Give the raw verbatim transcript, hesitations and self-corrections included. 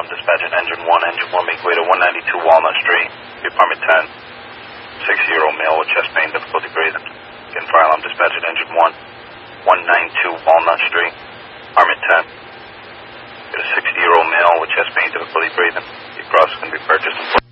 dispatching engine one. Engine one, make way to one ninety-two Walnut Street, apartment ten. sixty-year-old male with chest pain, difficulty breathing. Again, fire alarm, dispatching engine one. one ninety-two Walnut Street, apartment ten. Get a sixty-year-old male with chest pain, difficulty breathing. The cross is going to be purchased.